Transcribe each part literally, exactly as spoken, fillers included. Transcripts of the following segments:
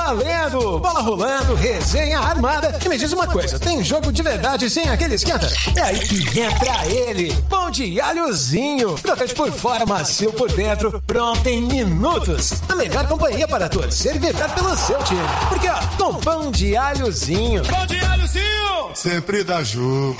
valendo! Bola rolando, resenha armada. E me diz uma coisa, tem jogo de verdade sem aquele esquenta? É aí que entra ele, pão de alhozinho. Crocante por fora, macio por dentro, pronto em minutos. A melhor companhia para torcer e vibrar pelo seu time. Porque, ó, com pão de alhozinho. Pão de alhozinho! Sempre dá jogo.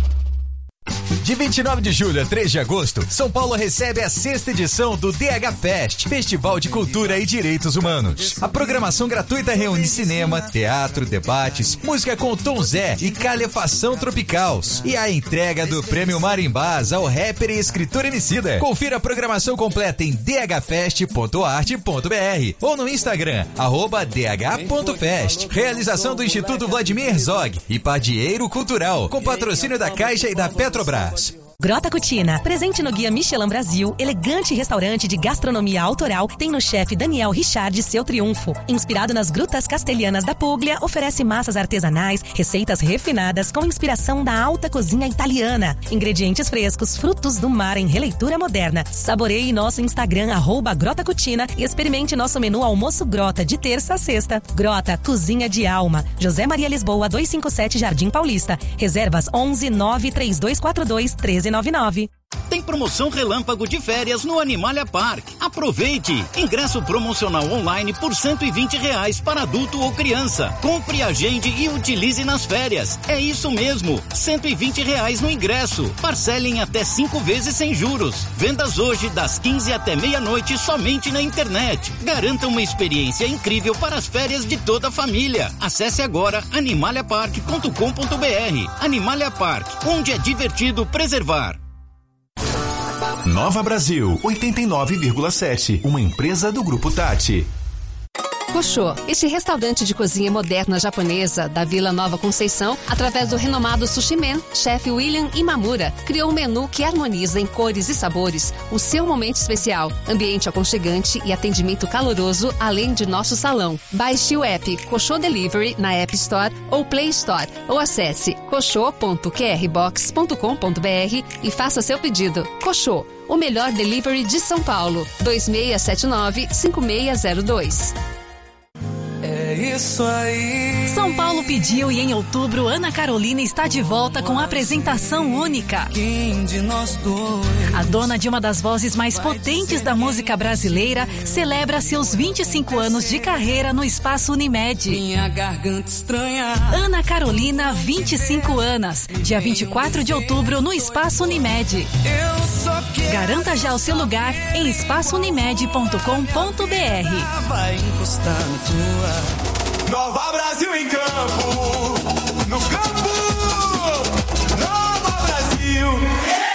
De vinte e nove de julho a três de agosto, São Paulo recebe a sexta edição do D H Fest, Festival de Cultura e Direitos Humanos. A programação gratuita reúne cinema, teatro, debates, música com Tom Zé e calefação tropicals. E a entrega do Prêmio Marimbás ao rapper e escritor Emicida. Confira a programação completa em d h fest ponto art ponto b r ou no Instagram, arroba d h ponto fest. Realização do Instituto Vladimir Herzog e Padieiro Cultural, com patrocínio da Caixa e da Petrobras. Grota Cucina, presente no Guia Michelin Brasil, elegante restaurante de gastronomia autoral, tem no chefe Daniel Richard seu triunfo. Inspirado nas grutas castelhanas da Puglia, oferece massas artesanais, receitas refinadas com inspiração da alta cozinha italiana. Ingredientes frescos, frutos do mar em releitura moderna. Saboreie nosso Instagram, arroba Grota Cucina, e experimente nosso menu Almoço Grota, de terça a sexta. Grota, cozinha de alma. José Maria Lisboa, duzentos e cinquenta e sete, Jardim Paulista. Reservas onze nove três dois quatro dois um três nove nove. Tem promoção relâmpago de férias no Animalia Park. Aproveite! Ingresso promocional online por cento e vinte reais para adulto ou criança. Compre, agende e utilize nas férias. É isso mesmo, cento e vinte reais no ingresso. Parcelem até cinco vezes sem juros. Vendas hoje das quinze até meia-noite somente na internet. Garanta uma experiência incrível para as férias de toda a família. Acesse agora animalia park ponto com ponto b r. Animalia Park, onde é divertido preservar. Nova Brasil, oitenta e nove vírgula sete, uma empresa do Grupo Tati. Koshô, este restaurante de cozinha moderna japonesa da Vila Nova Conceição, através do renomado Sushi Man, chefe William Imamura, criou um menu que harmoniza em cores e sabores o seu momento especial, ambiente aconchegante e atendimento caloroso, além de nosso salão. Baixe o app Koshô Delivery na App Store ou Play Store, ou acesse koshô ponto q r box ponto com ponto b r e faça seu pedido. Koshô, o melhor delivery de São Paulo. dois seis sete nove, cinco seis zero dois. É isso aí. São Paulo pediu e em outubro Ana Carolina está de volta com apresentação única. Quem de nós dois? A dona de uma das vozes mais potentes da música brasileira celebra seus vinte e cinco anos de carreira no Espaço Unimed. Minha garganta estranha. Ana Carolina, vinte e cinco anos. Dia vinte e quatro de outubro no Espaço Unimed. Eu só quero. Garanta já o seu lugar em espaço unimed ponto com ponto b r. Vai encostar na tua. Nova Brasil em campo, no campo, Nova Brasil em campo.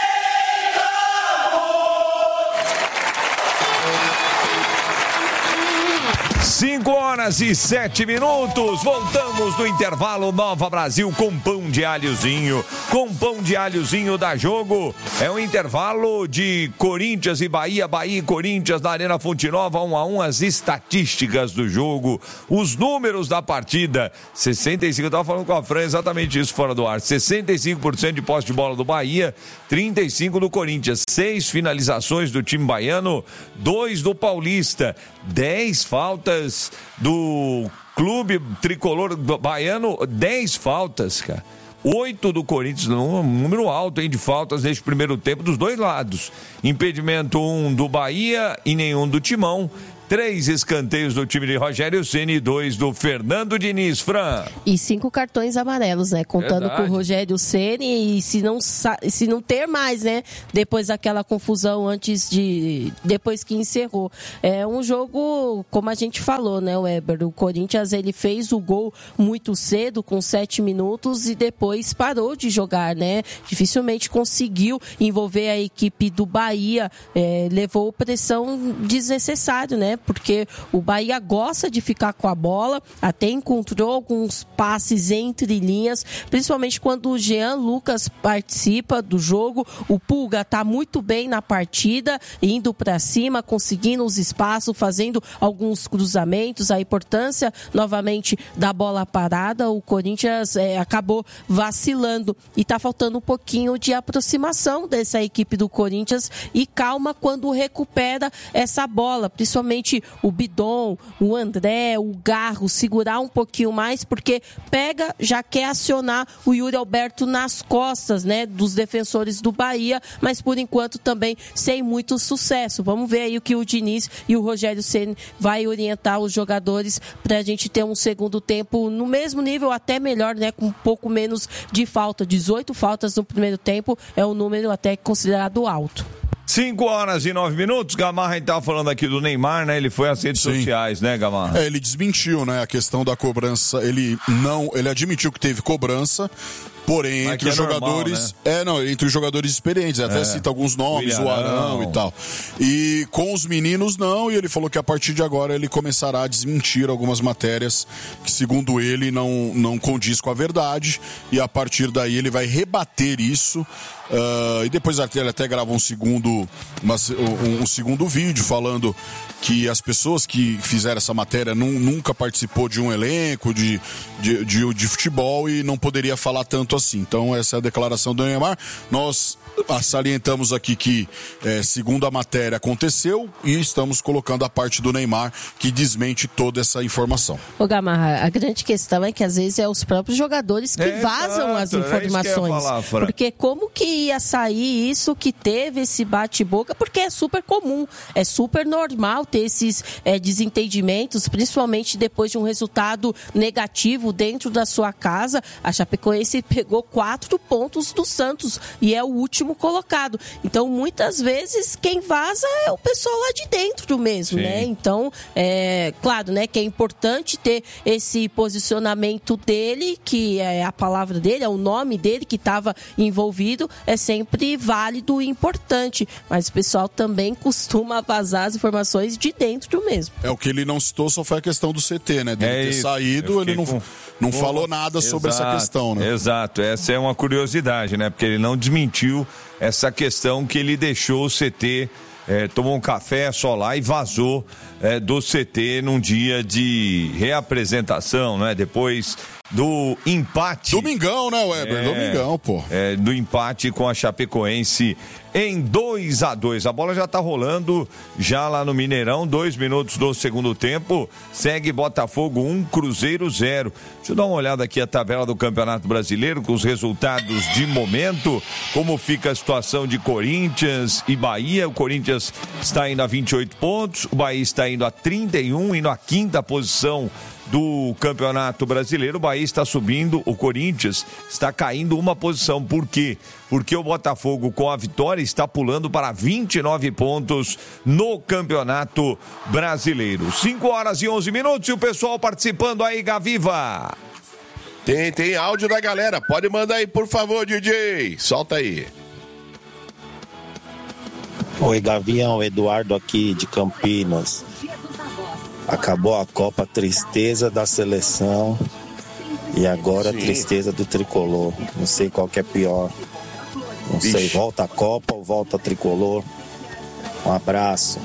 Cinco horas e sete minutos, voltamos do intervalo. Nova Brasil com pão de alhozinho, com pão de alhozinho da Jogo. É um intervalo de Corinthians e Bahia, Bahia e Corinthians na Arena Fonte Nova, um a um, as estatísticas do jogo, os números da partida. sessenta e cinco, eu tava falando com a Fran exatamente isso fora do ar, sessenta e cinco por cento de posse de bola do Bahia, trinta e cinco do Corinthians, seis finalizações do time baiano, dois do Paulista, dez faltas do clube tricolor baiano, dez faltas, cara. Oito do Corinthians, um número alto, hein, de faltas neste primeiro tempo dos dois lados. Impedimento um do Bahia e nenhum do Timão. Três escanteios do time de Rogério Ceni e dois do Fernando Diniz, Fran. E cinco cartões amarelos, né? Contando Verdade. com o Rogério Ceni, e se não, se não ter mais, né? Depois daquela confusão antes de... Depois que encerrou. É um jogo, como a gente falou, né, Weber? O Corinthians, ele fez o gol muito cedo, com sete minutos, e depois parou de jogar, né? Dificilmente conseguiu envolver a equipe do Bahia. É, levou pressão desnecessária, né? Porque o Bahia gosta de ficar com a bola, até encontrou alguns passes entre linhas, principalmente quando o Jean Lucas participa do jogo. O Pulga está muito bem na partida, indo para cima, conseguindo os espaços, fazendo alguns cruzamentos. A importância, novamente, da bola parada. O Corinthians é, acabou vacilando e está faltando um pouquinho de aproximação dessa equipe do Corinthians e calma quando recupera essa bola, principalmente principalmente o Bidon, o André, o Garro, segurar um pouquinho mais, porque pega, já quer acionar o Yuri Alberto nas costas, né, dos defensores do Bahia, mas por enquanto também sem muito sucesso. Vamos ver aí o que o Diniz e o Rogério Ceni vai orientar os jogadores para a gente ter um segundo tempo no mesmo nível, até melhor, né, com um pouco menos de falta. dezoito faltas no primeiro tempo é um número até considerado alto. cinco horas e nove minutos, Gamarra, a gente estava falando aqui do Neymar, né? Ele foi às redes Sim. sociais, né, Gamarra? É, ele desmentiu, né, a questão da cobrança. Ele não, ele admitiu que teve cobrança, porém, Mas entre os é jogadores. Normal, né? É, não, entre os jogadores experientes, até é. cita alguns nomes, o Arão e tal. E com os meninos, não, e ele falou que a partir de agora ele começará a desmentir algumas matérias que, segundo ele, não, não condiz com a verdade, e a partir daí ele vai rebater isso. Uh, e depois ele até grava um segundo, uma, um, um segundo vídeo falando que as pessoas que fizeram essa matéria num, nunca participou de um elenco de, de, de, de futebol e não poderia falar tanto assim. Então essa é a declaração do Neymar. Nós salientamos aqui que, é, segundo a matéria, aconteceu, e estamos colocando a parte do Neymar que desmente toda essa informação. Ô Gamarra, a grande questão é que às vezes é os próprios jogadores que é, vazam exato, as informações. É falar, porque como que ia sair isso, que teve esse bate-boca? Porque é super comum, é super normal ter esses é, desentendimentos, principalmente depois de um resultado negativo dentro da sua casa. A Chapecoense pegou quatro pontos do Santos e é o último colocado. Então, muitas vezes, quem vaza é o pessoal lá de dentro mesmo, Sim. né? Então, é claro, né, que é importante ter esse posicionamento dele, que é a palavra dele, é o nome dele que estava envolvido, é sempre válido e importante. Mas o pessoal também costuma vazar as informações de dentro mesmo. É, o que ele não citou só foi a questão do C T, né? Dele é ter isso. saído, ele não, com... não falou nada Exato. sobre essa questão, né? Exato, essa é uma curiosidade, né? Porque ele não desmentiu essa questão que ele deixou o C T, é, tomou um café só lá e vazou é, do C T num dia de reapresentação, né? Depois do empate. Domingão, né, Weber? É, Domingão, pô. É, do empate com a Chapecoense em dois a dois. A bola já tá rolando já lá no Mineirão, dois minutos do segundo tempo. Segue Botafogo um, Cruzeiro zero. Deixa eu dar uma olhada aqui a tabela do Campeonato Brasileiro com os resultados de momento. Como fica a situação de Corinthians e Bahia. O Corinthians está indo a vinte e oito pontos, o Bahia está indo a trinta e um, indo à quinta posição do Campeonato Brasileiro. O Bahia está subindo, o Corinthians está caindo uma posição. Por quê? Porque o Botafogo, com a vitória, está pulando para vinte e nove pontos no Campeonato Brasileiro. cinco horas e onze minutos e o pessoal participando aí, Gaviva. Tem, tem áudio da galera, pode mandar aí, por favor, D J. Solta aí. Oi, Gavião, Eduardo aqui de Campinas. Acabou a Copa, tristeza da seleção e agora Sim. tristeza do tricolor. Não sei qual que é pior. Não Vixe. sei, volta a Copa ou volta a tricolor. Um abraço.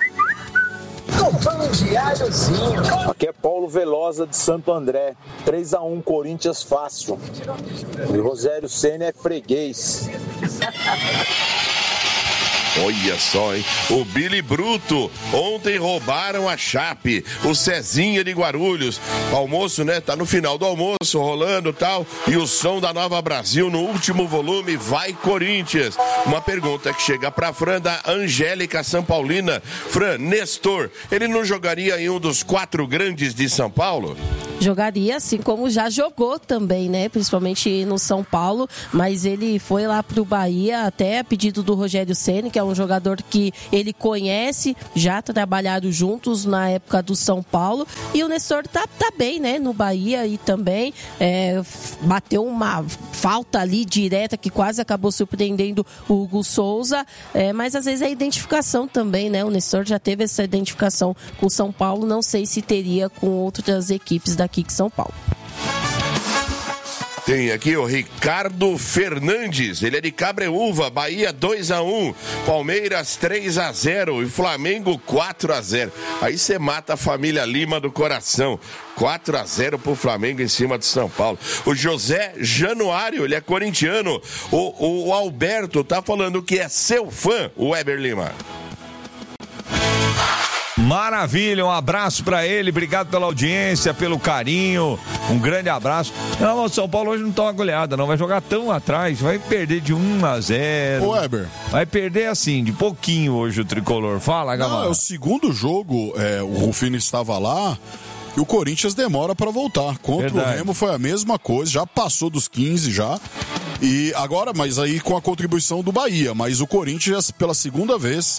Aqui é Paulo Velosa de Santo André. três a um Corinthians fácil. E Rogério Ceni é freguês. Olha só, hein? O Billy Bruto. Ontem roubaram a Chape. O Cezinha de Guarulhos. O almoço, né? Tá no final do almoço, rolando e tal. E o som da Nova Brasil no último volume. Vai Corinthians. Uma pergunta que chega pra Fran da Angélica São Paulina. Fran, Nestor, ele não jogaria em um dos quatro grandes de São Paulo? Jogaria, assim como já jogou também, né? Principalmente no São Paulo, mas ele foi lá pro Bahia até a pedido do Rogério Ceni, que é um jogador que ele conhece, já trabalharam juntos na época do São Paulo, e o Nestor tá, tá bem, né? No Bahia e também é, bateu uma falta ali direta que quase acabou surpreendendo o Hugo Souza, é, mas às vezes é identificação também, né? O Nestor já teve essa identificação com o São Paulo, não sei se teria com outras equipes daqui de São Paulo. Tem aqui o Ricardo Fernandes, ele é de Cabreúva, Bahia dois a um, Palmeiras três a zero e Flamengo quatro a zero. Aí você mata a família Lima do coração. quatro a zero pro Flamengo em cima de São Paulo. O José Januário, ele é corintiano. O, o Alberto tá falando que é seu fã, o Weber Lima. Maravilha, um abraço pra ele, obrigado pela audiência, pelo carinho, um grande abraço. Não, o São Paulo hoje não tá uma goleada, não, vai jogar tão atrás, vai perder de um a zero. Ô, Weber. Vai perder assim, de pouquinho hoje o Tricolor. Fala, Gamal. Não, é o segundo jogo, é, o Rufino estava lá. E o Corinthians demora para voltar. Contra Verdade. o Remo foi a mesma coisa, já passou dos quinze já. E agora, mas aí com a contribuição do Bahia. Mas o Corinthians, pela segunda vez,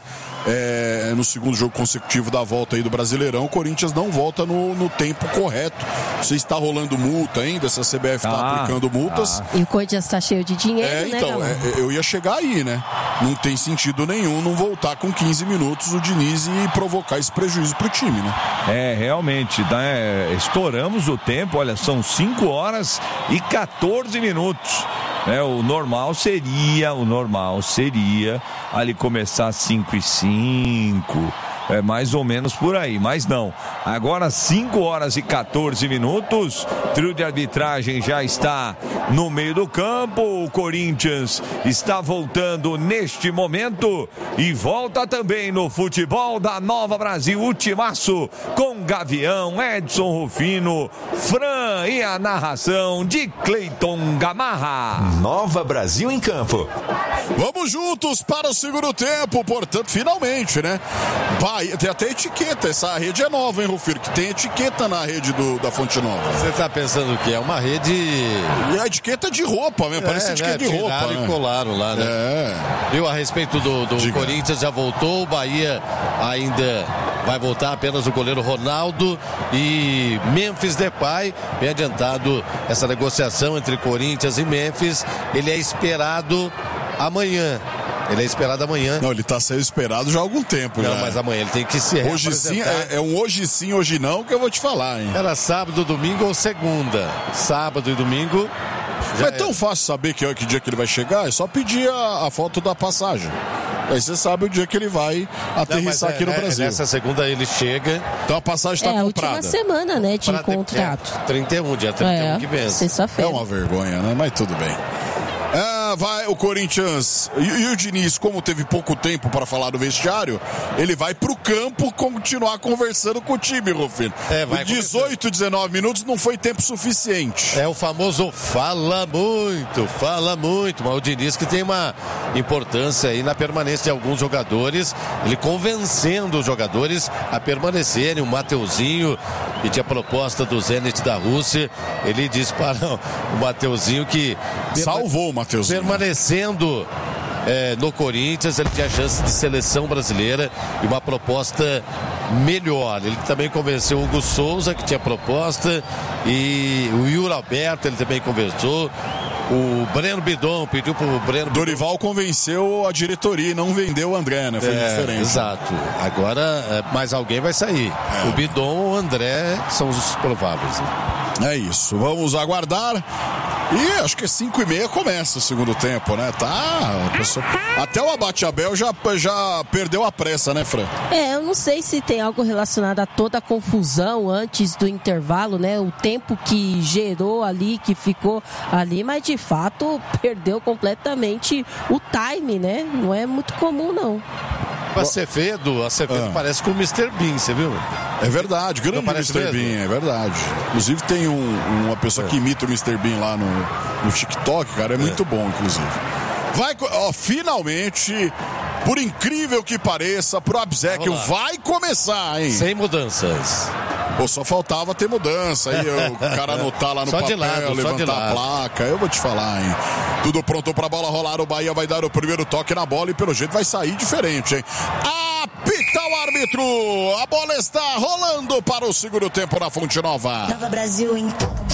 é, no segundo jogo consecutivo da volta aí do Brasileirão, o Corinthians não volta no, no tempo correto. Você está rolando multa ainda, essa C B F está ah, aplicando multas. Ah. E o Corinthians está cheio de dinheiro, é, né, então, é, eu ia chegar aí, né? Não tem sentido nenhum não voltar com quinze minutos o Diniz e provocar esse prejuízo pro time, né? É, realmente, né? Estouramos o tempo, olha, são cinco horas e quatorze minutos. É, o normal seria, o normal seria ali começar às cinco e cinco, é mais ou menos por aí, mas não. Agora cinco horas e quatorze minutos, trio de arbitragem já está no meio do campo, o Corinthians está voltando neste momento e volta também no futebol da Nova Brasil, o timaço com Gavião, Edson Rufino, Fran e a narração de Cleiton Gamarra. Nova Brasil em campo. Vamos juntos para o segundo tempo, portanto, finalmente, né? Bahia, tem até etiqueta, essa rede é nova, hein, Rufino? Que tem etiqueta na rede do, da Fonte Nova. Você tá pensando o quê? É uma rede... E a etiqueta é de roupa, mesmo, parece é, etiqueta né? de roupa. Tiraram né? e colaram lá, né? É. Viu, a respeito do, do Corinthians, já voltou, o Bahia ainda vai voltar, apenas o goleiro Ronaldo e Memphis Depay, bem adiantado essa negociação entre Corinthians e Memphis, ele é esperado amanhã. Ele é esperado amanhã. Não, ele está sendo esperado já há algum tempo. Não, já. mas amanhã ele tem que se Hoje sim, é, é um hoje sim, hoje não, que eu vou te falar, hein? Era sábado, domingo ou segunda. Sábado e domingo. Já é tão fácil saber que, que dia que ele vai chegar, é só pedir a, a foto da passagem. Aí você sabe o dia que ele vai aterrissar não, aqui no é, Brasil. Nessa segunda ele chega. Então a passagem está é, comprada. É a última semana, né, de contrato. É, trinta e um, dia trinta e um é, que vence. Sexta-feira. É uma vergonha, né? Mas tudo bem. Ah, vai o Corinthians e, e o Diniz, como teve pouco tempo para falar do vestiário, ele vai pro campo continuar conversando com o time, Rufino. É, vai dezoito, dezenove minutos não foi tempo suficiente. É o famoso fala muito, fala muito, mas o Diniz que tem uma importância aí na permanência de alguns jogadores, ele convencendo os jogadores a permanecerem. O Mateuzinho, que tinha proposta do Zenit da Rússia, ele disse para o Mateuzinho que salvou o Mateuzinho. Permanecendo é, no Corinthians, ele tinha chance de seleção brasileira e uma proposta melhor. Ele também convenceu o Hugo Souza, que tinha proposta, e o Yuri Alberto, ele também conversou. O Breno Bidon pediu pro Breno Dorival Bidon. Convenceu a diretoria e não vendeu o André, né? Foi é, diferente. Exato. Agora, mais alguém vai sair. É. O Bidon ou o André são os prováveis. É isso. Vamos aguardar. E acho que é cinco e meia começa o segundo tempo, né? Tá. Pessoa... Até o Abate Abel já, já perdeu a pressa, né, Fran? É, eu não sei se tem algo relacionado a toda a confusão antes do intervalo, né? O tempo que gerou ali, que ficou ali, mas de fato perdeu completamente o time, né? Não é muito comum, não. O Acevedo, Acevedo ah. parece com o mister Bean, você viu? É verdade, grande mister Bean, é verdade. Inclusive tem um, uma pessoa é. que imita o mister Bean lá no, no TikTok, cara, é, é muito bom, inclusive. Vai, ó, finalmente, por incrível que pareça, pro Abzec vai começar, hein? Sem mudanças. Pô, só faltava ter mudança, aí o cara anotar lá no só papel, lado, levantar a placa, eu vou te falar, hein? Tudo pronto pra bola rolar, o Bahia vai dar o primeiro toque na bola e pelo jeito vai sair diferente, hein? Apita o árbitro, a bola está rolando para o segundo tempo na Fonte Nova. Nova Brasil em...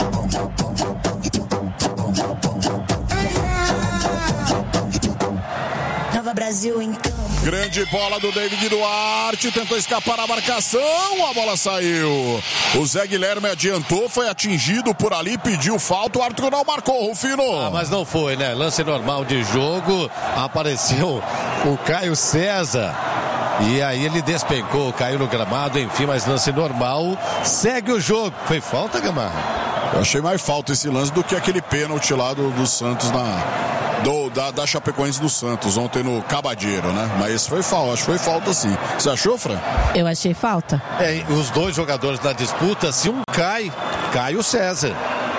Nova Brasil em campo. Grande bola do David Duarte, tentou escapar a marcação, a bola saiu. O Zé Guilherme adiantou, foi atingido por ali, pediu falta, o árbitro não marcou, Rufino. Ah, mas não foi, né? Lance normal de jogo, apareceu o Caio César. E aí ele despencou, caiu no gramado, enfim, mas lance normal, segue o jogo. Foi falta, Gamarra? Eu achei mais falta esse lance do que aquele pênalti lá do, do Santos na... do, da, da Chapecoense do Santos, ontem no Cabadeiro, né? Mas esse foi falta, acho que foi falta sim. Você achou, Fran? Eu achei falta. É, os dois jogadores na disputa, se um cai, cai o César.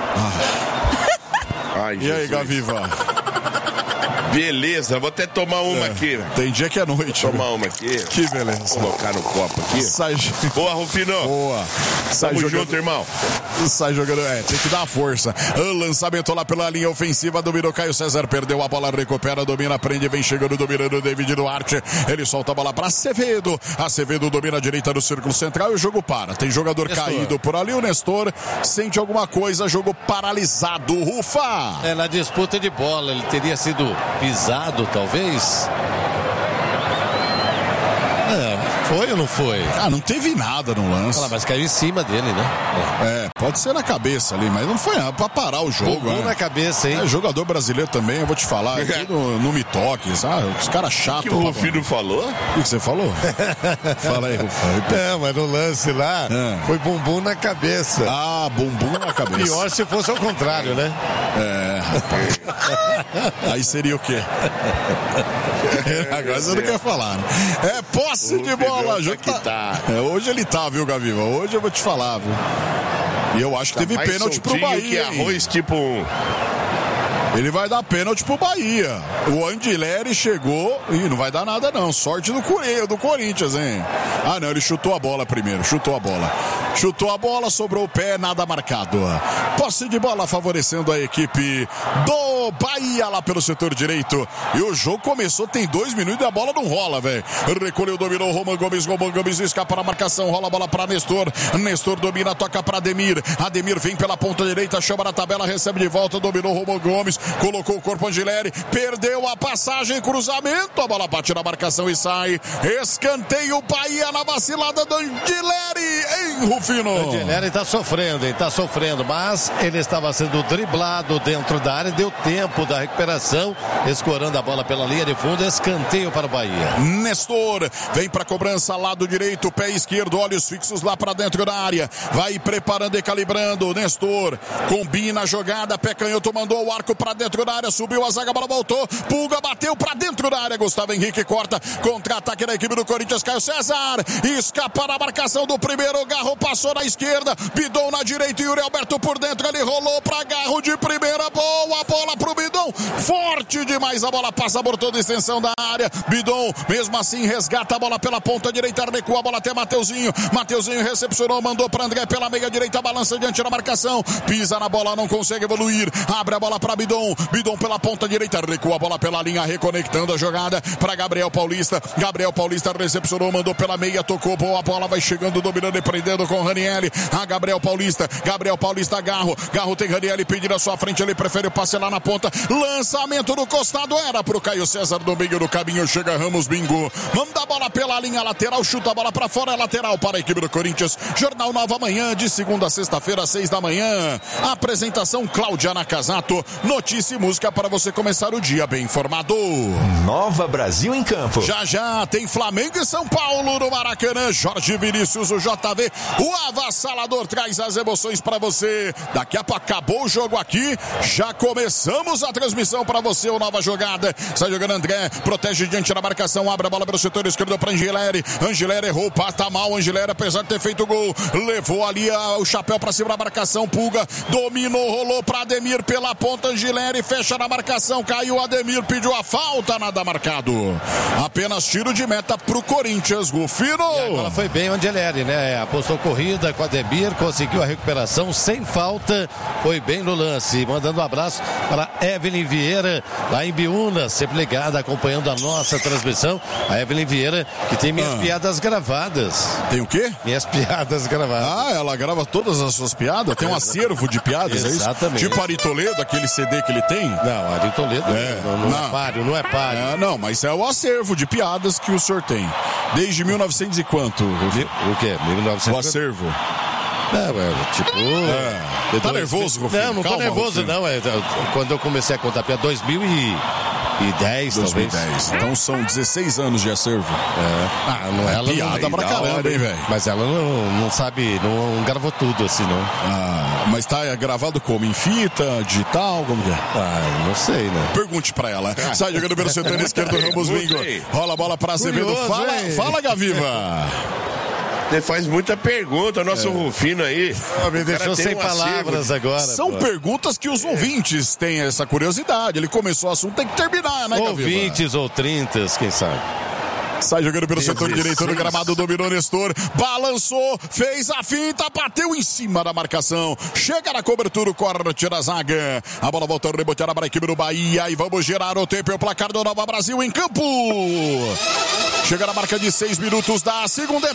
Ah. Ai, e aí, Gaviva? Beleza, vou até tomar uma é, aqui. Né? Tem dia que é noite. Vou tomar uma aqui. Que beleza. Vou colocar no copo aqui. Sai... Boa, Rufino. Boa. Sai Tamo jogando... junto, irmão. Sai jogando, é, tem que dar força. O lançamento lá pela linha ofensiva, dominou Caio César, perdeu a bola, recupera, domina, prende, vem chegando, dominando o David Duarte. Ele solta a bola para Acevedo. Acevedo domina a direita do círculo central e o jogo para. Tem jogador Nestor. caído por ali, o Nestor sente alguma coisa, jogo paralisado. Rufa! É, na disputa de bola, ele teria sido pisado, talvez? É, foi ou não foi? Ah, não teve nada no lance. Ah, mas caiu em cima dele, né? É, pode ser na cabeça ali, mas não foi ah, pra parar o jogo. Bom né? na cabeça, hein? É, jogador brasileiro também, eu vou te falar, é tudo no me toque, sabe? Os caras chatos. O que o filho falou? O que você falou? Fala aí, Rufo. É, mas no lance lá, é. foi bumbum na cabeça. Ah, bumbum na cabeça. Pior se fosse ao contrário, né? É, rapaz. Aí seria o quê? Agora você não quer falar, né? É posse de bola, jogo tá... tá. É, hoje ele tá, viu, Gaviva? Hoje eu vou te falar, viu? E eu acho que tá teve pênalti pro Bahia. Que arroz tipo um... Ele vai dar pênalti pro Bahia. O Andileri chegou e não vai dar nada não. Sorte do Coreia, do Corinthians, hein? Ah, não, ele chutou a bola primeiro, chutou a bola. Chutou a bola, sobrou o pé, nada marcado. Posse de bola favorecendo a equipe do Bahia lá pelo setor direito. E o jogo começou, tem dois minutos e a bola não rola, velho. Recolheu, dominou Roman Gomes, Roman Gomes escapa na marcação, rola a bola pra Nestor. Nestor domina, toca pra Ademir. Ademir vem pela ponta direita, chama na tabela, recebe de volta, dominou Roman Gomes. Colocou o corpo Angileri, perdeu a passagem, cruzamento, a bola bate na marcação e sai. Escanteio Bahia na vacilada do Angileri, hein, Rufino? O Angileri tá sofrendo, hein, tá sofrendo, mas ele estava sendo driblado dentro da área, deu tempo da recuperação, escorando a bola pela linha de fundo, escanteio para o Bahia. Nestor vem para cobrança, lado direito, pé esquerdo, olhos fixos lá para dentro da área, vai preparando e calibrando. Nestor combina a jogada, pé canhoto, mandou o arco para dentro da área, subiu a zaga, a bola voltou, Pulga bateu pra dentro da área, Gustavo Henrique corta, contra-ataque da equipe do Corinthians, Caio César, escapa na marcação do primeiro, Garro passou na esquerda, Bidon na direita e Yuri Alberto por dentro, ele rolou pra Garro de primeira, boa bola pro Bidon, forte demais, a bola passa por toda a extensão da área, Bidon, mesmo assim resgata a bola pela ponta direita, recua a bola até Mateuzinho, Mateuzinho recepcionou, mandou pra André pela meia direita, balança diante da marcação, pisa na bola, não consegue evoluir, abre a bola pra Bidon, Bidon pela ponta direita, recua a bola pela linha, reconectando a jogada para Gabriel Paulista. Gabriel Paulista recepcionou, mandou pela meia, tocou, boa bola, vai chegando, dominando e prendendo com Ranieri. A Gabriel Paulista, Gabriel Paulista, Garro. Garro tem Ranieri pedindo a sua frente, ele prefere o passe lá na ponta. Lançamento do costado, era pro Caio César do meio do caminho, chega Ramos, bingo. Manda a bola pela linha lateral, chuta a bola para fora, é lateral para a equipe do Corinthians. Jornal Nova Manhã, de segunda a sexta-feira, seis da manhã. Apresentação Cláudia Nakazato. Notícia e música para você começar o dia bem informado. Nova Brasil em campo. Já já tem Flamengo e São Paulo no Maracanã. Jorge Vinícius, o J V, o avassalador, traz as emoções para você. Daqui a pouco acabou o jogo aqui. Já começamos a transmissão para você, o Nova Jogada. Sai jogando André, protege diante da marcação, abre a bola pelo setor esquerdo para Angileri. Angileri errou, tá mal. Angileri, apesar de ter feito gol, levou ali a, o chapéu para cima da marcação. Pulga dominou, rolou para Ademir pela ponta. Angileri fecha na marcação, caiu Ademir, pediu a falta, nada marcado. Apenas tiro de meta pro Corinthians, Rufino. E agora foi bem o Angileri, né? Apostou corrida com Ademir, conseguiu a recuperação sem falta, foi bem no lance. Mandando um abraço para Evelyn Vieira, lá em Biúna, sempre ligada, acompanhando a nossa transmissão. A Evelyn Vieira, que tem minhas ah. piadas gravadas. Tem o quê? Minhas piadas gravadas. Ah, ela grava todas as suas piadas? Tem um acervo de piadas, exatamente. É isso? Tipo Ari Toledo, aquele C D que ele tem? Não, Ari Toledo é, não, não, não é páreo, não é páreo. É, não, mas é o acervo de piadas que o senhor tem. Desde mil e novecentos e quanto? O quê? mil e novecentos O acervo. É, ué, tipo... É. Tá nervoso, Rufino? Não, não tô Calma, nervoso, Rufino. não. É, quando eu comecei a contar piada, dois mil e e dez, dois mil e talvez. dez. Então são dezesseis anos de acervo. É. Ah, não, ela é piada não, pra caramba, hein, velho? Mas ela não, não sabe, não, não gravou tudo assim, não. Ah, mas tá gravado como? Em fita, digital, como que é? Ah, não sei, né? Pergunte pra ela. Sai jogando pelo setor esquerdo, Ramos Bingo. Rola a bola pra Azevedo. Curioso, fala, hein? fala, Gaviva. Você faz muita pergunta, nosso é. Rufino aí. Oh, me deixou sem um palavras agora. São pô. perguntas que os ouvintes têm essa curiosidade. Ele começou o assunto, tem que terminar, né, Gaviva? Ouvintes ou trintas, quem sabe? Sai jogando pelo setor direito do gramado, dominou Nestor, balançou, fez a finta, bateu em cima da marcação, chega na cobertura, o corte da zaga, a bola volta a rebotear para a equipe do Bahia e vamos gerar o tempo e o placar do Nova Brasil em campo. Chega na marca de seis minutos da segunda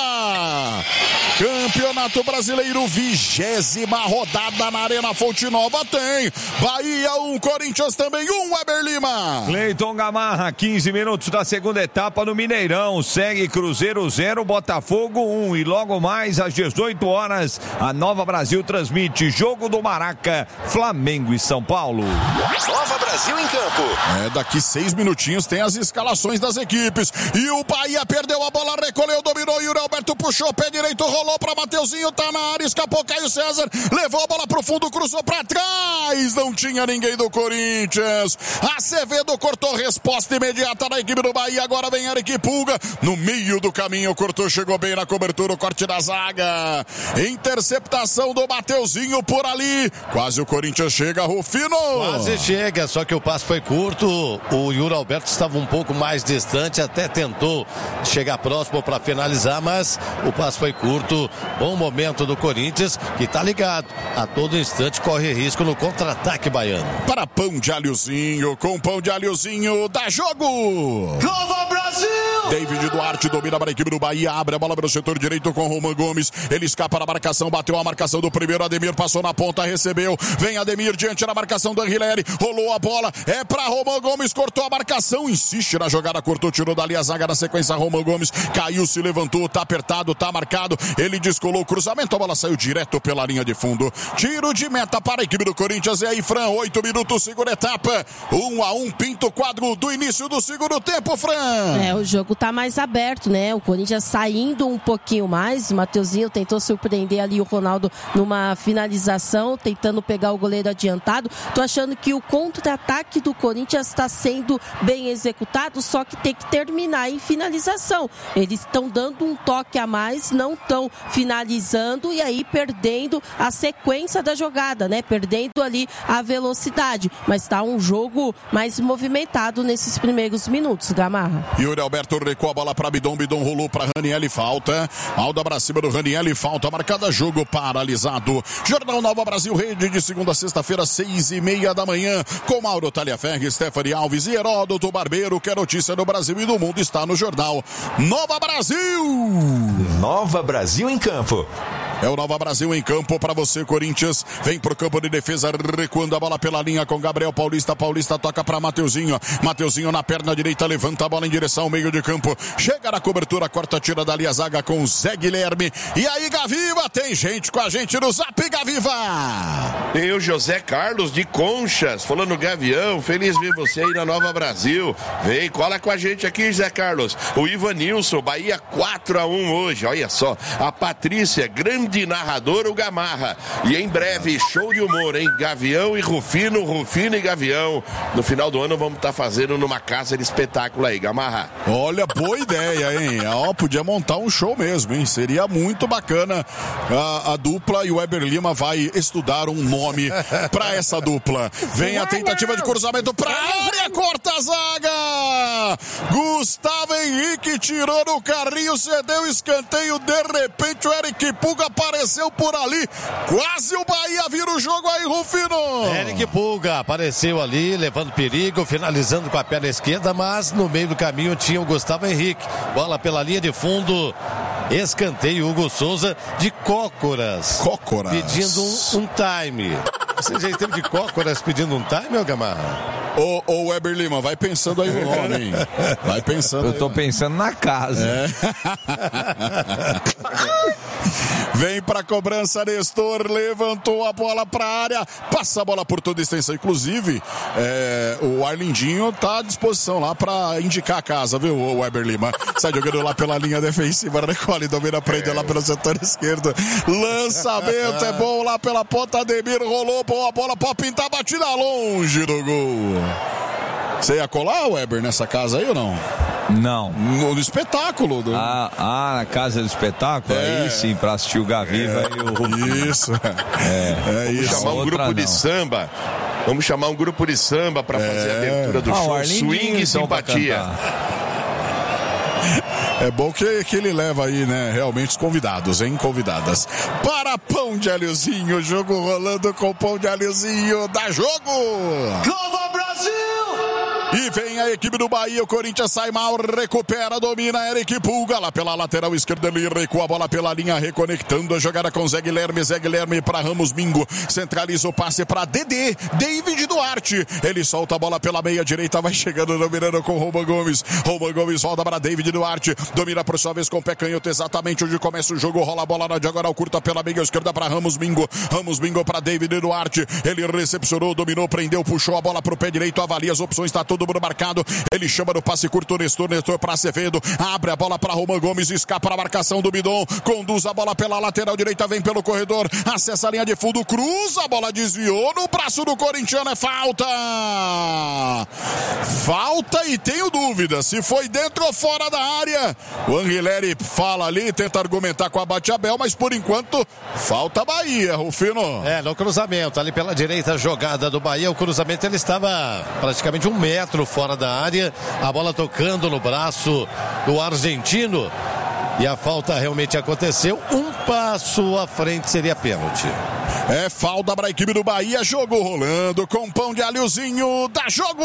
etapa. Campeonato Brasileiro, vigésima rodada na Arena Fonte Nova tem Bahia um, Corinthians também um, Weber Lima. Cleiton Gamarra, quinze minutos da segunda etapa no Mineirão, segue Cruzeiro zero, Botafogo um e logo mais às dezoito horas a Nova Brasil transmite jogo do Maraca, Flamengo e São Paulo. Nova Brasil em campo. É, daqui seis minutinhos tem as escalações das equipes e o Bahia perdeu a bola, recolheu, dominou, Yuri Alberto puxou, pé direito, rolou pra Mateuzinho, tá na área, escapou Caio César, levou a bola pro fundo, cruzou pra trás, não tinha ninguém do Corinthians, Azevedo cortou, resposta imediata da equipe do Bahia, agora vem Eric Pulga, no meio do caminho, cortou, chegou bem na cobertura, o corte da zaga, interceptação do Mateuzinho por ali, quase o Corinthians chega, Rufino. Quase chega, só que o passe foi curto, o Yuri Alberto estava um pouco mais distante, até tentou chegar próximo para finalizar, mas o passe foi curto, bom momento do Corinthians, que tá ligado, a todo instante corre risco no contra-ataque baiano. Para pão de alhozinho, com pão de alhozinho, dá jogo! Nova Brasil! David Duarte domina para a equipe do Bahia, abre a bola para o setor direito com Roman Gomes, ele escapa da marcação, bateu a marcação do primeiro, Ademir passou na ponta, recebeu, vem Ademir diante da marcação do Anguilleri, rolou a bola, é para Roman Gomes, cortou a marcação, insiste na jogada, cortou, tirou dali a zaga, na sequência Roman Gomes, caiu, se levantou, tá apertado, tá marcado, ele descolou o cruzamento, a bola saiu direto pela linha de fundo, tiro de meta para a equipe do Corinthians, e aí Fran, oito minutos, segunda etapa, um a um, pinta o quadro do início do segundo tempo, Fran. É, o jogo tá mais aberto, né? O Corinthians saindo um pouquinho mais. O Mateuzinho tentou surpreender ali o Ronaldo numa finalização, tentando pegar o goleiro adiantado. Tô achando que o contra-ataque do Corinthians está sendo bem executado, só que tem que terminar em finalização. Eles estão dando um toque a mais, não estão finalizando e aí perdendo a sequência da jogada, né? Perdendo ali a velocidade. Mas tá um jogo mais movimentado nesses primeiros minutos, Gamarra. Yuri Alberto recua a bola para Bidon, Bidon rolou para Raniel, falta. Alda para cima do Raniel, falta marcada, jogo paralisado. Jornal Nova Brasil, rede de segunda a sexta-feira, seis e meia da manhã, com Mauro Talhaferri, Stephanie Alves e Heródoto Barbeiro, que é notícia do Brasil e do mundo, está no Jornal Nova Brasil. Nova Brasil em campo. É o Nova Brasil em campo para você, Corinthians. Vem pro campo de defesa, recuando a bola pela linha com Gabriel Paulista. Paulista toca para Mateuzinho. Mateuzinho na perna direita, levanta a bola em direção ao meio de campo. Chega na cobertura, corta, tira dali a zaga com o Zé Guilherme. E aí, Gaviva, tem gente com a gente no Zap, Gaviva. Tem o José Carlos de Conchas, falando Gavião, feliz ver você aí na Nova Brasil. Vem, cola com a gente aqui, José Carlos. O Ivanilson, Bahia quatro a um hoje, olha só. A Patrícia, grande narrador, o Gamarra. E em breve, show de humor, hein? Gavião e Rufino, Rufino e Gavião. No final do ano vamos estar tá fazendo numa casa de espetáculo aí, Gamarra. Olha, boa ideia, hein? Ó, podia montar um show mesmo, hein? Seria muito bacana a, a dupla e o Weber Lima vai estudar um nome pra essa dupla. Vem a tentativa de cruzamento pra área, corta a zaga! Gustavo Henrique tirou no carrinho, cedeu escanteio, de repente o Eric Pulga apareceu por ali, quase o Bahia vira o jogo aí, Rufino. Eric Pulga apareceu ali, levando perigo, finalizando com a perna esquerda, mas no meio do caminho tinha o Gustavo Henrique. Bola pela linha de fundo, escanteio, Hugo Souza de Cócoras. Cócoras. Pedindo um, um time. Você já esteve de Cócoras pedindo um time, meu Gamarra? Ô, ô Weber Lima, vai pensando aí no nome, hein? Vai pensando. Eu tô aí. pensando na casa. É. Vem pra cobrança, Nestor, levantou a bola pra área, passa a bola por toda a extensão. Inclusive, é, o Arlindinho tá à disposição lá pra indicar a casa, viu, o Weber Lima? Sai jogando lá pela linha defensiva, recolhe, domina, prende é. lá pelo setor esquerdo. Lançamento é bom lá pela ponta, Ademir rolou, boa bola, pode pintar, batida longe do gol. Você ia colar, Weber, nessa casa aí ou não? Não. No, no espetáculo. Do... Ah, ah, na casa do espetáculo? É. Aí sim, pra assistir o Gaviva é. e o Rufino. Isso. É, é Vamos isso. chamar um Outra grupo não. de samba. Vamos chamar um grupo de samba pra é. fazer a abertura do ah, show. Swing e simpatia. É bom que, que ele leva aí, né, realmente os convidados, hein, convidadas. Para Pão de Alhozinho, jogo rolando com Pão de Alhozinho, dá jogo! Nova Brasil! E vem a equipe do Bahia, o Corinthians sai mal, recupera, domina, Eric Pulga lá pela lateral esquerda, ele recua a bola pela linha, reconectando a jogada com Zé Guilherme, Zé Guilherme para Ramos Mingo, centraliza o passe para Dedê, David Duarte, ele solta a bola pela meia direita, vai chegando, dominando com Roman Gomes, Roman Gomes volta para David Duarte, domina por sua vez com o pé canhoto, exatamente onde começa o jogo, rola a bola na diagonal curta pela meia esquerda para Ramos Mingo, Ramos Mingo para David Duarte, ele recepcionou, dominou, prendeu, puxou a bola para o pé direito, avalia as opções, está todo mundo marcado, ele chama no passe curto, Nestor, Nestor para Acevedo, abre a bola para Roman Gomes, escapa a marcação do Bidon, conduz a bola pela lateral direita, vem pelo corredor, acessa a linha de fundo, cruza, a bola desviou no braço do corintiano, é falta! Falta e tenho dúvida, se foi dentro ou fora da área, o Anguilleri fala ali, tenta argumentar com a Batiabel, mas por enquanto, falta Bahia, Rufino. É, no cruzamento, ali pela direita, jogada do Bahia, o cruzamento ele estava praticamente um metro fora da área, a bola tocando no braço do argentino e a falta realmente aconteceu, um passo à frente seria pênalti. É falta para a equipe do Bahia, jogo rolando com Pão de Alhozinho, dá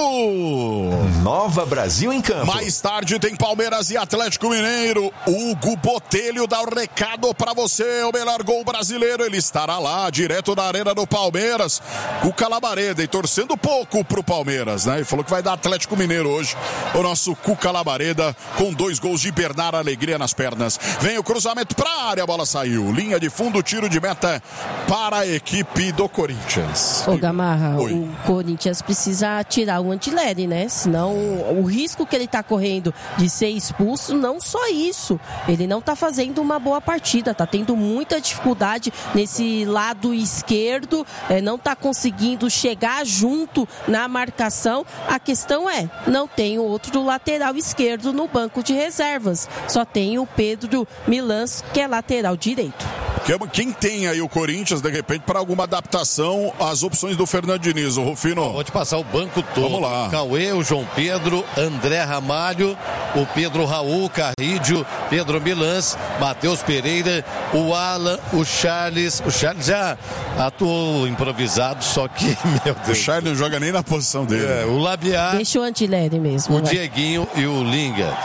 jogo! Nova Brasil em campo. Mais tarde tem Palmeiras e Atlético Mineiro, Hugo Botelho dá o recado para você, o melhor gol brasileiro, ele estará lá, direto da arena do Palmeiras, Cuca Labareda, e torcendo pouco pro Palmeiras, né? Ele falou que vai dar Atlético Mineiro hoje, o nosso Cuca Labareda, com dois gols de Bernardo Alegria nas pernas. Vem o cruzamento para a área, a bola saiu, linha de fundo, tiro de meta para a equipe do Corinthians. Ô Gamarra, Oi. o Corinthians precisa tirar o Antileri, né? Senão o risco que ele tá correndo de ser expulso, não só isso, ele não tá fazendo uma boa partida, tá tendo muita dificuldade nesse lado esquerdo, é, não tá conseguindo chegar junto na marcação. A questão é, não tem o outro lateral esquerdo no banco de reservas, só tem o Pedro Milans, que é lateral direito. Quem tem aí o Corinthians, de repente, para alguma adaptação às opções do Fernando Diniz, o Rufino? Vou te passar o banco todo. Vamos lá. O Cauê, o João Pedro, André Ramalho, o Pedro Raul, Carrídio, Pedro Milans, Matheus Pereira, o Alan, o Charles. O Charles já atuou improvisado, só que, meu Deus. O Charles não joga nem na posição dele. É, o Labiar. Deixa o Antileri mesmo. O vai. Dieguinho e o Linga.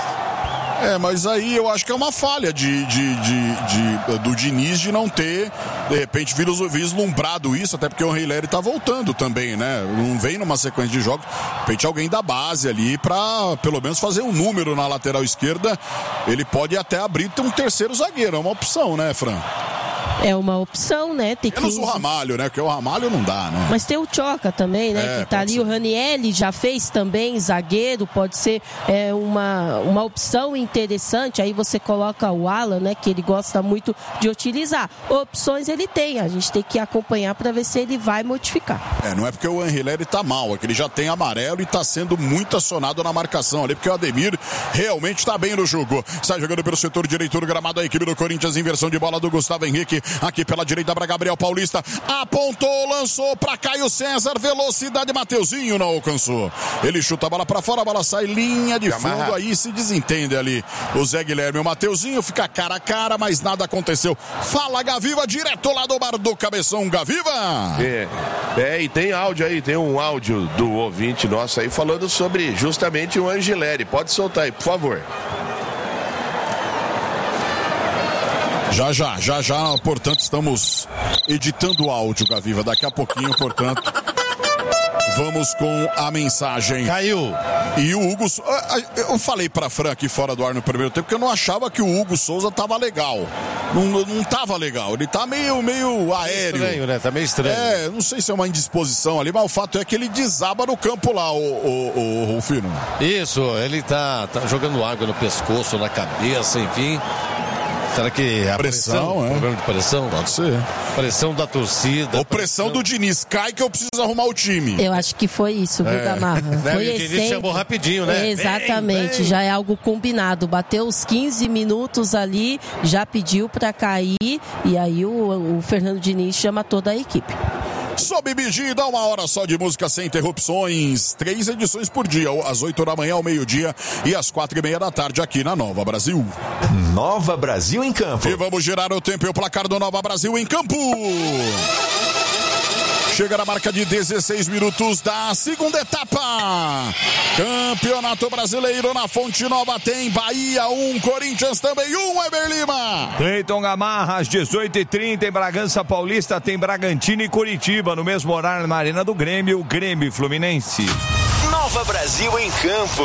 É, mas aí eu acho que é uma falha de, de, de, de, do Diniz de não ter, de repente, vislumbrado isso, até porque o Reileri tá voltando também, né? Não vem numa sequência de jogos, de repente alguém da base ali pra, pelo menos, fazer um número na lateral esquerda. Ele pode até abrir um terceiro zagueiro, é uma opção, né, Fran? É uma opção, né? Tem Menos que... o Ramalho, né? Porque o Ramalho não dá, né? Mas tem o Tchoca também, né? É, que tá ali, ser. O Ranielli já fez também, zagueiro, pode ser é, uma, uma opção interessante. Aí você coloca o Alan, né? Que ele gosta muito de utilizar. Opções ele tem, a gente tem que acompanhar para ver se ele vai modificar. É, não é porque o Angeleri tá mal, é que ele já tem amarelo e tá sendo muito acionado na marcação ali, porque o Ademir realmente tá bem no jogo. Sai jogando pelo setor direito do gramado a equipe do Corinthians, inversão de bola do Gustavo Henrique. Aqui pela direita para Gabriel Paulista, apontou, lançou para Caio César, velocidade, Mateuzinho não alcançou, ele chuta a bola para fora, a bola sai, linha de fundo, aí se desentende ali o Zé Guilherme, o Mateuzinho fica cara a cara, mas nada aconteceu. Fala Gaviva, direto lá do bar do Cabeção, Gaviva. É, é, e tem áudio aí, tem um áudio do ouvinte nosso aí falando sobre justamente o Angileri, pode soltar aí, por favor. Já, já, já, já, portanto, estamos editando o áudio, Gaviva, daqui a pouquinho, portanto, vamos com a mensagem. Caiu. E o Hugo, eu falei pra Fran aqui fora do ar no primeiro tempo que eu não achava que o Hugo Souza tava legal. não, não tava legal. Ele tá meio, meio aéreo. Estranho, né? Tá meio estranho. É, não sei se é uma indisposição ali, mas o fato é que ele desaba no campo lá, o, o, o Rufino. Isso, ele tá, tá jogando água no pescoço, na cabeça, enfim. Será que a pressão, pressão é? Problema de pressão? Pode ser. Pressão da torcida. Ou pressão, pressão do Diniz. Cai que eu preciso arrumar o time. Eu acho que foi isso, viu, é. Gamarra? Né? Foi o Diniz chamou rapidinho, né? Exatamente, bem, bem. já é algo combinado. Bateu os quinze minutos ali, já pediu para cair e aí o, o Fernando Diniz chama toda a equipe. Sob medida, uma hora só de música sem interrupções. Três edições por dia, às oito da manhã ao meio-dia e às quatro e meia da tarde aqui na Nova Brasil. Nova Brasil em Campo. E vamos girar o tempo e o placar do Nova Brasil em Campo. Chega na marca de dezesseis minutos da segunda etapa. Campeonato Brasileiro na Fonte Nova tem Bahia um, Corinthians também um, Eber Lima. Cleiton Gamarra, às dezoito e trinta em Bragança Paulista tem Bragantino e Curitiba. No mesmo horário na Arena do Grêmio, Grêmio e Fluminense. Nova Brasil em Campo.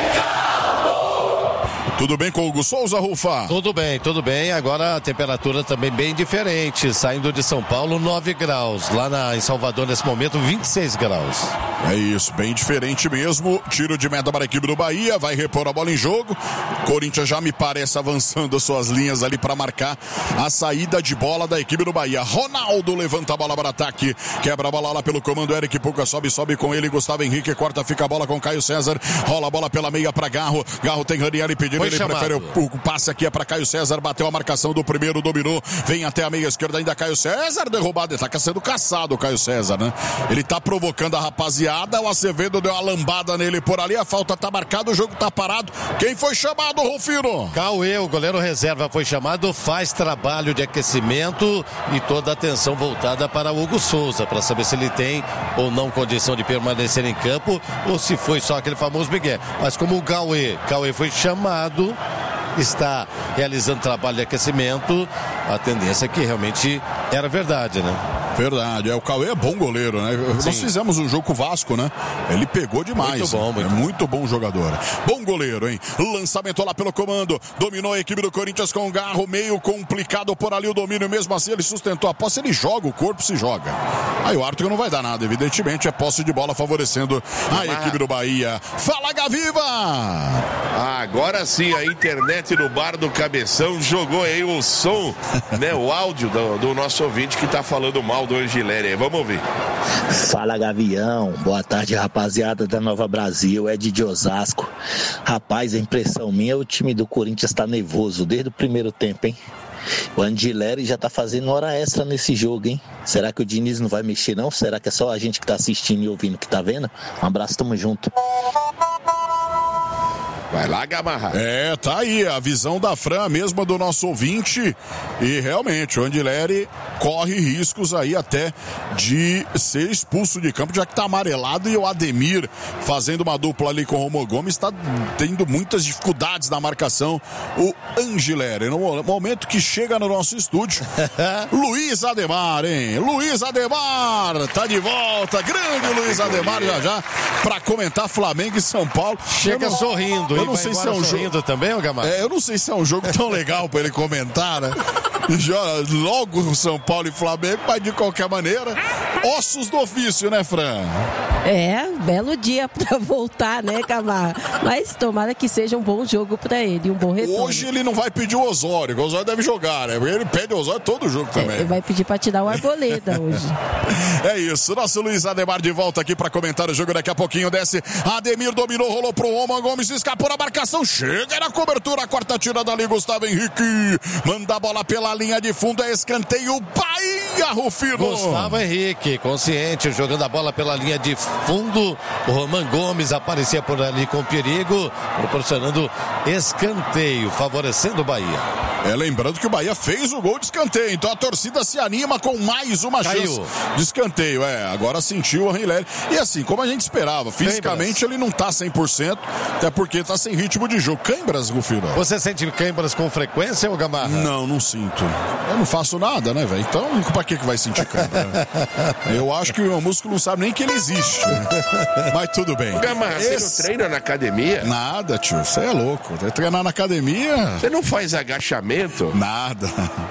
Tudo bem com o Hugo Souza, Rufa? Tudo bem, tudo bem. Agora a temperatura também bem diferente. Saindo de São Paulo, nove graus. Lá na, em Salvador, nesse momento, vinte e seis graus. É isso, bem diferente mesmo. Tiro de meta para a equipe do Bahia. Vai repor a bola em jogo. Corinthians já me parece avançando as suas linhas ali para marcar a saída de bola da equipe do Bahia. Ronaldo levanta a bola para ataque. Quebra a bola lá pelo comando. Eric Puca sobe, sobe com ele. Gustavo Henrique corta, fica a bola com Caio César. Rola a bola pela meia para Garro. Garro tem Ranieri pedindo. Foi ele chamado. Prefere o, o passe aqui é para Caio César, bateu a marcação do primeiro, dominou, vem até a meia esquerda ainda Caio César, derrubado, ele tá sendo caçado o Caio César, né? Ele tá provocando a rapaziada, o Acevedo deu uma lambada nele por ali, a falta tá marcada, o jogo tá parado. Quem foi chamado, Rufino? Cauê, o goleiro reserva foi chamado, faz trabalho de aquecimento e toda a atenção voltada para o Hugo Souza, para saber se ele tem ou não condição de permanecer em campo ou se foi só aquele famoso Miguel. Mas como o Cauê, Cauê foi chamado, está realizando trabalho de aquecimento, a tendência é que realmente era verdade, né? Verdade, é, o Cauê é bom goleiro, né? Sim. Nós fizemos um jogo com o Vasco, né? Ele pegou demais. Muito bom, muito é muito bom jogador. Bom goleiro, hein? Lançamento lá pelo comando, dominou a equipe do Corinthians com o Garro, meio complicado por ali o domínio, mesmo assim ele sustentou a posse, ele joga, o corpo se joga. Aí o árbitro não vai dar nada, evidentemente, é posse de bola favorecendo a ah, equipe do Bahia. Fala, Gaviva! Agora sim, a internet no bar do Cabeção jogou aí o som, né? O áudio do, do nosso ouvinte que tá falando mal do Angileri. Vamos ouvir. Fala, Gavião. Boa tarde, rapaziada da Nova Brasil. É de Osasco. Rapaz, a impressão minha, o time do Corinthians tá nervoso desde o primeiro tempo, hein? O Angileri já tá fazendo hora extra nesse jogo, hein? Será que o Diniz não vai mexer, não? Será que é só a gente que tá assistindo e ouvindo que tá vendo? Um abraço, tamo junto. Vai lá, Gamarra. É, tá aí a visão da Fran, a mesma do nosso ouvinte. E realmente, o Angileri corre riscos aí até de ser expulso de campo, já que tá amarelado. E o Ademir, fazendo uma dupla ali com o Romo Gomes, está tendo muitas dificuldades na marcação. O Angileri, no momento que chega no nosso estúdio, Luiz Ademar, hein? Luiz Ademar tá de volta. Grande Luiz Ademar já já pra comentar Flamengo e São Paulo. Chega não... sorrindo. Eu não sei se é um jogo também, ô Gamarra? É, eu não sei se é um jogo tão legal pra ele comentar, né? Já, logo São Paulo e Flamengo, mas de qualquer maneira, ossos do ofício, né, Fran? É, belo dia pra voltar, né, Gamarra? Mas tomara que seja um bom jogo pra ele, um bom retorno. Hoje ele não vai pedir o Osório, o Osório deve jogar, né? Ele pede o Osório todo jogo também. É, ele vai pedir pra tirar o Arboleda hoje. É isso, nosso Luiz Ademar de volta aqui pra comentar o jogo, daqui a pouquinho desce. Ademir dominou, rolou pro Roman Gomes, escapou na marcação, chega na cobertura, a quarta tirada ali, Gustavo Henrique, manda a bola pela linha de fundo, é escanteio, Bahia, Rufino. Gustavo Henrique, consciente, jogando a bola pela linha de fundo, o Roman Gomes aparecia por ali com perigo, proporcionando escanteio, favorecendo o Bahia. É, lembrando que o Bahia fez o gol de escanteio, então a torcida se anima com mais uma Caiu. chance de escanteio. É, agora sentiu o Henrique. E assim, como a gente esperava, fisicamente Cãibras. ele não tá cem por cento, até porque tá sem ritmo de jogo. Cãibras, Rufino? Você sente cãibras com frequência, ou Gamarra? Não, não sinto. Eu não faço nada, né, velho? Então, pra que que vai sentir cãibra? Eu acho que o meu músculo não sabe nem que ele existe. Né? Mas tudo bem. Gamarra, Esse... você não treina na academia? Nada, tio. Você é louco. Treinar na academia... Você não faz agachamento? treinamento? Nada.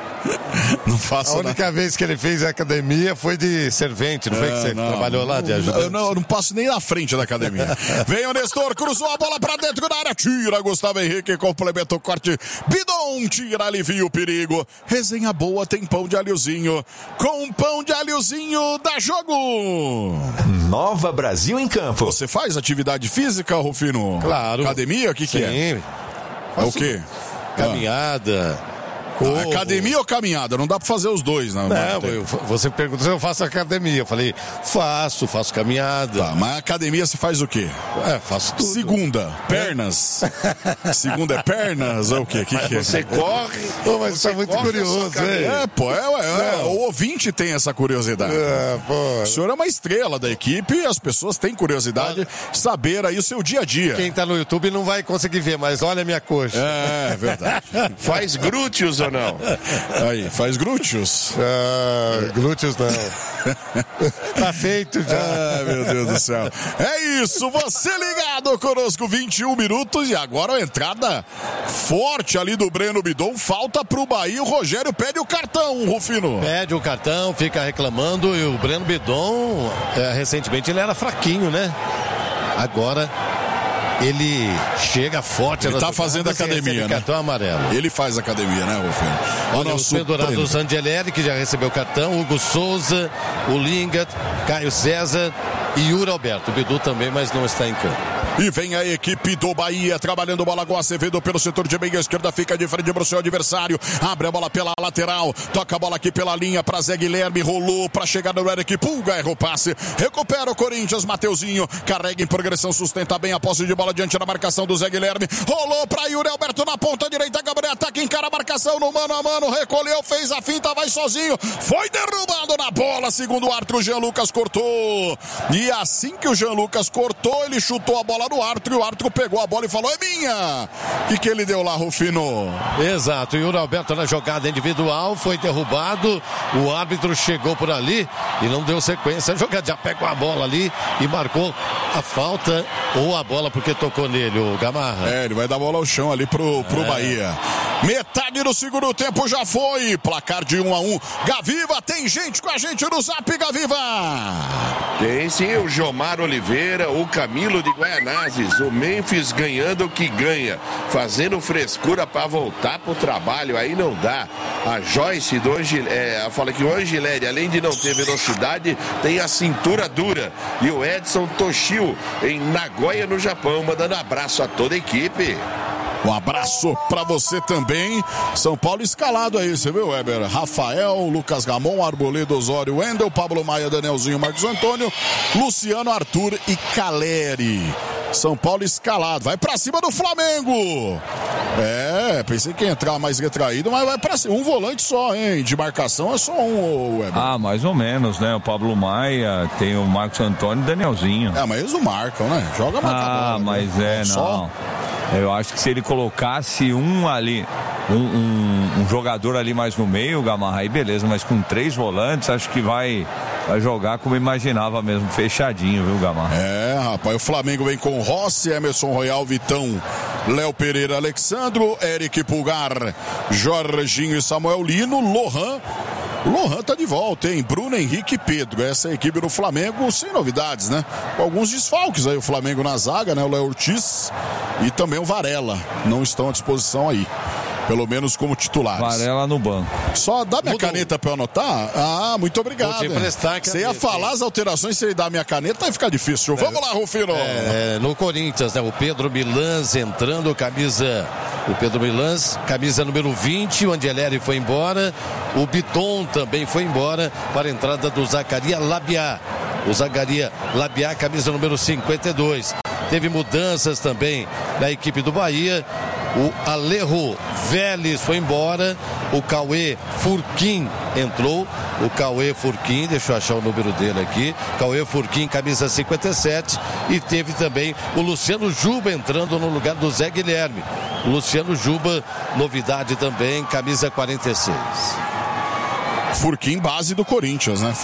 Não faço A única nada. vez que ele fez academia foi de servente, não foi que você não, trabalhou lá de ajudante? Eu não, eu não passo nem na frente da academia. Vem o Nestor, cruzou a bola pra dentro da área, tira Gustavo Henrique, complementa o corte. Bidon, tira, alivia o perigo. Resenha boa, tem pão de alhozinho. Com pão de alhozinho, dá jogo. Nova Brasil em Campo. Você faz atividade física, Rufino? Claro. Academia, o que que é? É o quê? Caminhada. Ah, academia ou caminhada? Não dá pra fazer os dois, né? Não, eu, você perguntou se eu faço academia. Eu falei, faço, faço caminhada. Tá, mas academia você faz o quê? É, faço tudo. Segunda, pernas. Segunda é pernas ou o quê? Que que é? Você corre. Pô, mas isso é muito curioso, hein? É, pô, é, é, é, o ouvinte tem essa curiosidade. É, pô. O senhor é uma estrela da equipe e as pessoas têm curiosidade de saber aí o seu dia a dia. Quem tá no YouTube não vai conseguir ver, mas olha a minha coxa. É, é verdade. Faz glúteos ou não? Aí, faz glúteos? Ah, glúteos não. Tá feito já. Ah, meu Deus do céu. É isso, você ligado conosco, vinte e um minutos e agora a entrada forte ali do Breno Bidon. Falta pro Bahia, o Rogério pede o cartão, Rufino. Pede o cartão, fica reclamando e o Breno Bidon, é, recentemente ele era fraquinho, né? Agora ele chega forte. Ele tá fazendo academia, né? Cartão amarelo. Ele faz academia, né, Rufino? Olha, os pendurados Angelelli, que já recebeu cartão, Hugo Souza, o Lingat, Caio César e Yuri Alberto. O Bidu também, mas não está em campo. E vem a equipe do Bahia trabalhando bola com Acevedo pelo setor de meia esquerda, fica de frente pro seu adversário, abre a bola pela lateral, toca a bola aqui pela linha para Zé Guilherme, rolou para chegar no Eric Pulga, erra o passe, recupera o Corinthians, Mateuzinho, carrega em progressão, sustenta bem a posse de bola diante da marcação do Zé Guilherme, rolou para Yuri Alberto na ponta direita, Gabriel ataca, encara a marcação no mano a mano, recolheu, fez a finta, vai sozinho, foi derrubado na bola, segundo o árbitro, o Jean Lucas cortou, e assim que o Jean Lucas cortou, ele chutou a bola do árbitro e o árbitro pegou a bola e falou, é minha! O que, que ele deu lá, Rufino? Exato, e o Yuri Alberto na jogada individual foi derrubado, o árbitro chegou por ali e não deu sequência, a jogada já pegou a bola ali e marcou a falta ou a bola porque tocou nele, o Gamarra. É, ele vai dar bola ao chão ali pro, pro é. Bahia. Metade do segundo tempo já foi, placar de um a um. Gaviva, tem gente com a gente no Zap, Gaviva! Tem sim, o Jomar Oliveira, o Camilo de Guaianazes, o Memphis ganhando o que ganha, fazendo frescura para voltar pro trabalho, aí não dá. A Joyce do Angel, é, fala que o Angileri, além de não ter velocidade, tem a cintura dura. E o Edson Toshio, em Nagoya, no Japão, mandando abraço a toda a equipe. Um abraço pra você também. São Paulo escalado aí, você viu, Weber? Rafael, Lucas Ramon, Arboleda, Osório, Wendel, Pablo Maia, Danielzinho, Marcos Antônio, Luciano, Arthur e Caleri. São Paulo escalado. Vai pra cima do Flamengo. É, pensei que ia entrar mais retraído, mas vai pra cima. Um volante só, hein? De marcação é só um, Weber. Ah, mais ou menos, né? O Pablo Maia, tem o Marcos Antônio e Danielzinho. É, mas eles não marcam, né? Joga mais Ah, bola, mas né? é, não. Só? Eu acho que se ele colocasse um ali, um, um, um jogador ali mais no meio, o Gamarra, aí beleza, mas com três volantes, acho que vai, vai jogar como imaginava mesmo, fechadinho, viu, Gamarra? É, rapaz, o Flamengo vem com Rossi, Emerson Royal, Vitão, Léo Pereira, Alexandro, Eric Pulgar, Jorginho e Samuel Lino, Lohan. Lohan tá de volta, hein? Bruno, Henrique e Pedro. Essa é a equipe do Flamengo sem novidades, né? Com alguns desfalques aí, o Flamengo na zaga, né? O Léo Ortiz e também o Varela não estão à disposição aí. Pelo menos como titulares. Varela no banco. Só dá minha Mudou. caneta pra eu anotar? Ah, muito obrigado. Vou te emprestar, você ia falar as alterações, se ele dá minha caneta, vai ficar difícil. Vamos é, lá, Rufino. É, no Corinthians, né? O Pedro Milans entrando, camisa... O Pedro Milans, camisa número vinte, o Angeleri foi embora. O Bidon também foi embora para a entrada do Zacaria Labiá. O Zacaria Labiá, camisa número cinquenta e dois. Teve mudanças também na equipe do Bahia. O Alejo Vélez foi embora. O Cauê Furquim entrou. O Cauê Furquim, deixa eu achar o número dele aqui. Cauê Furquim, camisa cinquenta e sete. E teve também o Luciano Juba entrando no lugar do Zé Guilherme. O Luciano Juba, novidade também, camisa quarenta e seis. Furquim, base do Corinthians, né?